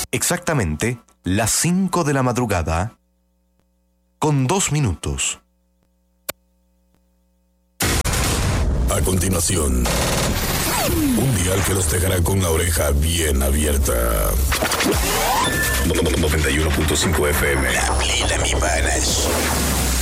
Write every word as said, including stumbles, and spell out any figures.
Exactamente las cinco de la madrugada, con dos minutos. A continuación, un dial que los dejará con la oreja bien abierta. noventa y uno punto cinco F M. La Play, la mi panas.